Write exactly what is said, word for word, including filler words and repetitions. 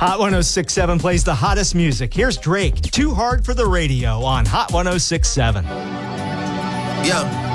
Hot one oh six point seven plays the hottest music. Here's Drake, Too Hard for the Radio on Hot one oh six point seven. Yeah.